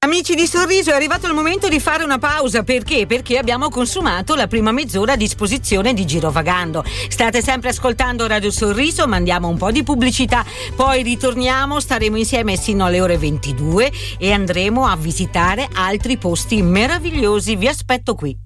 Amici di Sorriso, è arrivato il momento di fare una pausa. Perché? Perché abbiamo consumato la prima mezz'ora a disposizione di Girovagando. State sempre ascoltando Radio Sorriso, mandiamo un po' di pubblicità, poi ritorniamo, staremo insieme sino alle ore 22 e andremo a visitare altri posti meravigliosi. Vi aspetto qui.